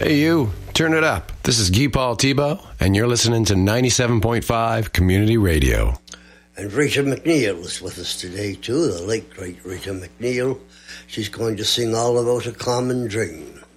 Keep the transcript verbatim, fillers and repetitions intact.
Hey, you, turn it up. This is Guy Paul Thibault, and you're listening to ninety-seven point five Community Radio. And Rita McNeil is with us today, too, the late, great Rita McNeil. She's going to sing all about a common dream.